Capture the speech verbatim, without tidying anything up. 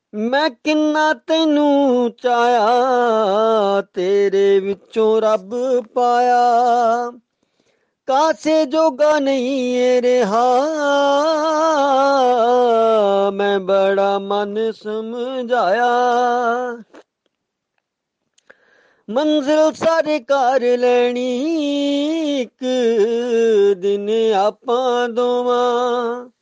ਮੈਂ ਕਿੰਨਾ ਤੈਨੂੰ ਚਾਹਿਆ, ਤੇਰੇ ਵਿੱਚੋਂ ਰੱਬ ਪਾਇਆ। ਕਾਸੇ ਜੋਗਾ ਨਹੀਂ ਏ ਰਿਹਾ, ਮੈਂ ਬੜਾ ਮਨ ਸਮਝਾਇਆ। ਮੰਜ਼ਿਲ ਸਾਰੇ ਕਰ ਲੈਣੀ, ਇੱਕ ਦਿਨ ਆਪਾਂ ਦੋਵਾਂ।